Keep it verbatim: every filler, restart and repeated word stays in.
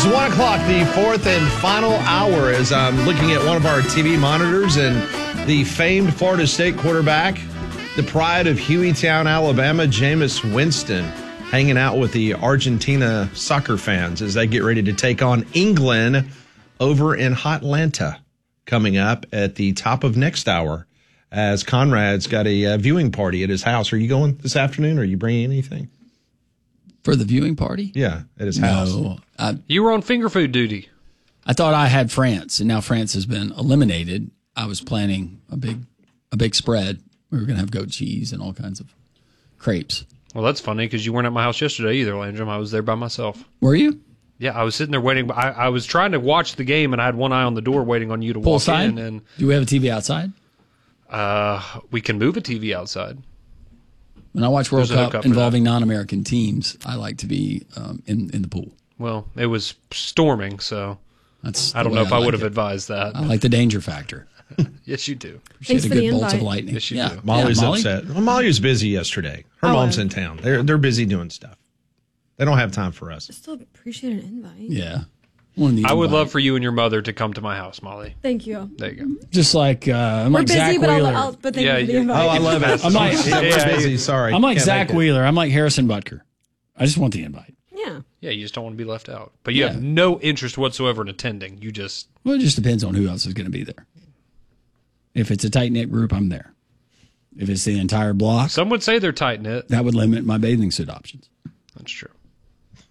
is one o'clock, the fourth and final hour, as I'm looking at one of our T V monitors, and the famed Florida State quarterback, the pride of Hueytown, Alabama, Jameis Winston, hanging out with the Argentina soccer fans as they get ready to take on England over in Hotlanta, coming up at the top of next hour, as Conrad's got a uh, viewing party at his house. Are you going this afternoon, or are you bringing anything? For the viewing party? Yeah, at his house. No. I, you were on finger food duty. I thought I had France, and now France has been eliminated. I was planning a big a big spread. We were going to have goat cheese and all kinds of crepes. Well, that's funny because you weren't at my house yesterday either, Landrum. I was there by myself. Were you? Yeah, I was sitting there waiting. I, I was trying to watch the game, and I had one eye on the door waiting on you to walk Poolside? in. And do we have a T V outside? Uh, we can move a T V outside. When I watch World Cup Cup involving non-American teams, I like to be um, in in the pool. Well, it was storming, so That's I don't know if I, I would like have it. advised that. I like the danger factor. Yes, you do. Appreciate Thanks a for good the bolts of invite. lightning. Yes, you yeah. do. Molly's yeah, Molly? upset. Well, Molly was busy yesterday. Her Oh, mom's uh, in town. They're they're busy doing stuff. They don't have time for us. I still appreciate an invite. Yeah. One of the I would invite. love for you and your mother to come to my house, Molly. Thank you. There you go. Just like, uh, I'm We're like busy, Zach but Wheeler. I'll, I'll but thank Yeah, you for the you- invite. Oh, I love it. I'm like, Yeah, we're Yeah, busy. you- Sorry. I'm like Can't Zach make it. Wheeler. I'm like Harrison Butker. I just want the invite. Yeah. Yeah, you just don't want to be left out. But you Yeah. have no interest whatsoever in attending. You just Well, it just depends on who else is going to be there. If it's a tight-knit group, I'm there. If it's the entire block, some would say they're tight knit. that would limit my bathing suit options. That's true.